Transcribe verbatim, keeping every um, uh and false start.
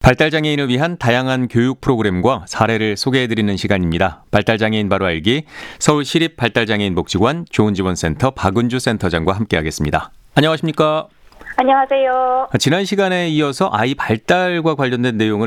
발달장애인을 위한 다양한 교육 프로그램과 사례를 소개해드리는 시간입니다. 발달장애인 바로 알기, 서울시립발달장애인복지관 좋은지원센터 박은주 센터장과 함께하겠습니다. 안녕하십니까? 안녕하세요. 지난 시간에 이어서 아이 발달과 관련된 내용을